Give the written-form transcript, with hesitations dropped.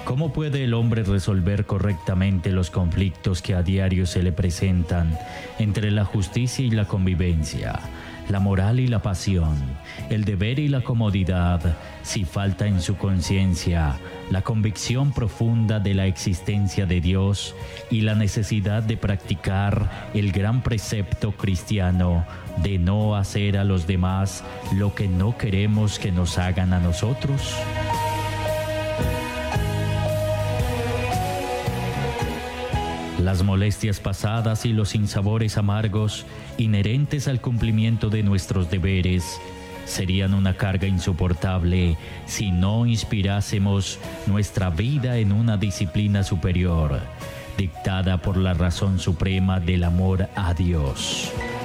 ¿Cómo puede el hombre resolver correctamente los conflictos que a diario se le presentan entre la justicia y la convivencia, la moral y la pasión, el deber y la comodidad, si falta en su conciencia la convicción profunda de la existencia de Dios y la necesidad de practicar el gran precepto cristiano de no hacer a los demás lo que no queremos que nos hagan a nosotros? Las molestias pasadas y los sinsabores amargos inherentes al cumplimiento de nuestros deberes serían una carga insoportable si no inspirásemos nuestra vida en una disciplina superior, dictada por la razón suprema del amor a Dios.